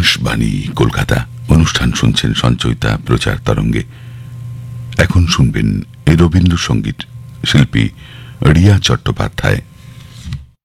আকাশবাণী কলকাতা। অনুষ্ঠান শুনছেন সঞ্চয়িতা প্রচার তরঙ্গে। এখন শুনবেন রবীন্দ্রসঙ্গীত শিল্পী রিয়া চট্টোপাধ্যায়।